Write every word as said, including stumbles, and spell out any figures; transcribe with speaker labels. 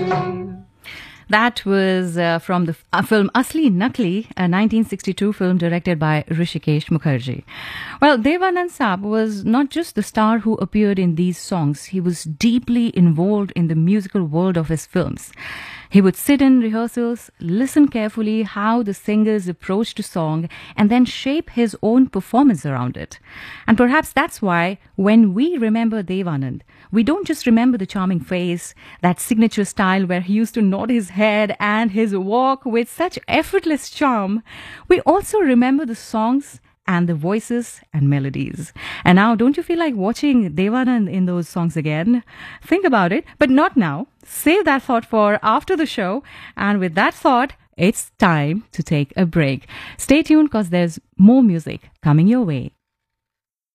Speaker 1: That was uh, from the f- uh, film Asli Nakli, a nineteen sixty-two film directed by Rishikesh Mukherjee. Well, Devanand Saab was not just the star who appeared in these songs, he was deeply involved in the musical world of his films. He would sit in rehearsals, listen carefully how the singers approached a song, and then shape his own performance around it. And perhaps that's why when we remember Devanand, we don't just remember the charming face, that signature style where he used to nod his head and his walk with such effortless charm. We also remember the songs and the voices and melodies. And now, don't you feel like watching Devanand in those songs again? Think about it, but not now. Save that thought for after the show. And with that thought, it's time to take a break. Stay tuned because there's more music coming your way.